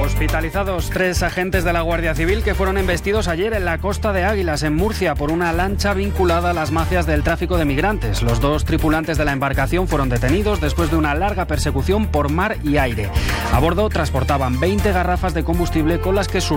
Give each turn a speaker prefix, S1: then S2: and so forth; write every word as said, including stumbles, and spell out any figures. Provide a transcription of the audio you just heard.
S1: Hospitalizados tres agentes de la Guardia Civil que fueron embestidos ayer en la Costa de Águilas, en Murcia, por una lancha vinculada a las mafias del tráfico de migrantes. Los dos tripulantes de la embarcación fueron detenidos después de una larga persecución por mar y aire. A bordo transportaban veinte garrafas de combustible con las que sus